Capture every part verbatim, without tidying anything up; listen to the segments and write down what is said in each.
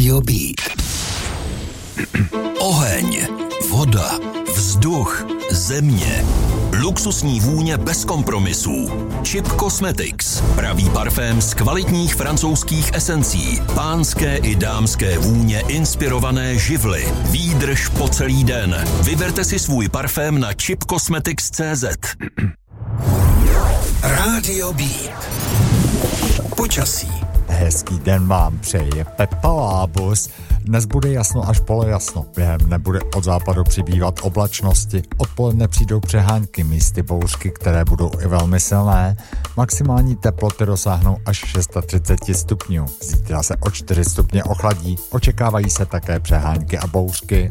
Rádio Beat. Oheň, voda, vzduch, země. Luxusní vůně bez kompromisů. Chip Cosmetics. Pravý parfém z kvalitních francouzských esencí. Pánské i dámské vůně inspirované živly. Výdrž po celý den. Vyberte si svůj parfém na chip cosmetics tečka cé zet. Rádio Beat. Počasí. Hezký den vám přeje Pepa Lábus. Dnes bude jasno až polojasno. Během dne bude od západu přibývat oblačnosti. Odpoledne přijdou přehánky, místy bouřky, které budou i velmi silné. Maximální teploty dosáhnou až třicet šest stupňů. Zítra se o čtyři stupně ochladí. Očekávají se také přehánky a bouřky.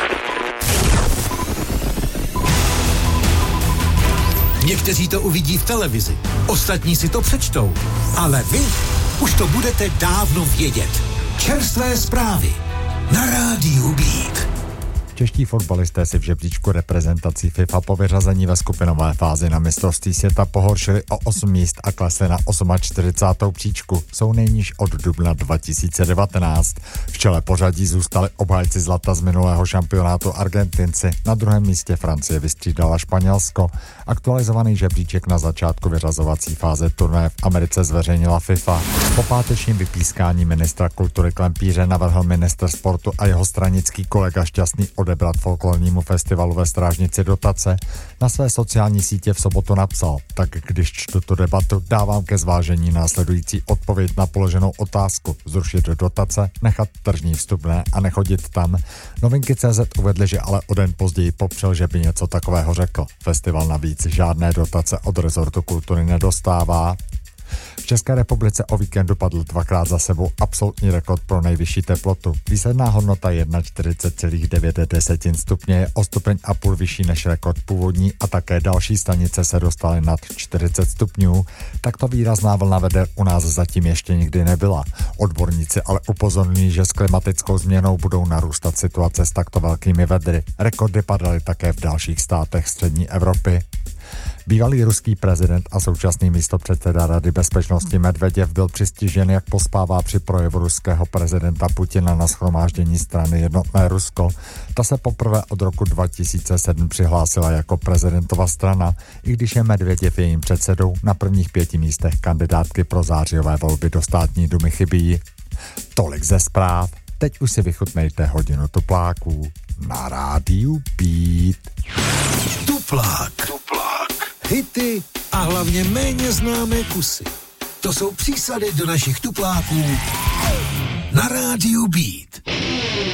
Někteří to uvidí v televizi, ostatní si to přečtou, ale vy už to budete dávno vědět. Čerstvé zprávy na Rádiu Beat. Čeští fotbalisté si v žebříčku reprezentací FIFA po vyřazení ve skupinové fázi na mistrovství světa pohoršili o osm míst a klesli na čtyřicátou osmou příčku. Jsou nejníž od dubna dva tisíce devatenáct. V čele pořadí zůstali obhájci zlata z minulého šampionátu Argentinci. Na druhém místě Francie vystřídala Španělsko. Aktualizovaný žebříček na začátku vyřazovací fáze turnaje v Americe zveřejnila FIFA. Po pátečním vypískání ministra kultury Klempíře navrhl ministr sportu a jeho stranický kolega Šťastný odebrat folklornímu festivalu ve Strážnici dotace. Na své sociální sítě v sobotu napsal: tak když čtu tu debatu, dávám ke zvážení následující odpověď na položenou otázku: zrušit dotace, nechat tržní vstupné a nechodit tam. Novinky tečka cé zet uvedly, že ale o den později popřel, že by něco takového řekl. Festival navíc žádné dotace od rezortu kultury nedostává. V České republice o víkendu padl dvakrát za sebou absolutní rekord pro nejvyšší teplotu. Výsledná hodnota čtyřicet jedna celá devět stupně je o stupeň a půl vyšší než rekord původní a také další stanice se dostaly nad čtyřicet stupňů. Takto výrazná vlna veder u nás zatím ještě nikdy nebyla. Odborníci ale upozorňují, že s klimatickou změnou budou narůstat situace s takto velkými vedry. Rekordy padaly také v dalších státech střední Evropy. Bývalý ruský prezident a současný místopředseda Rady bezpečnosti Medveděv byl přistižen, jak pospává při projevu ruského prezidenta Putina na shromáždění strany Jednotné Rusko. Ta se poprvé od roku dva tisíce sedm přihlásila jako prezidentova strana, i když je Medveděv jejím předsedou, na prvních pěti místech kandidátky pro zářijové volby do státní dumy chybí. Tolik ze zpráv. Teď už si vychutnejte hodinu tupláků na Rádiu Beat. Tuplák. Hity a hlavně méně známé kusy. To jsou přísady do našich tupláků na Rádiu Beat.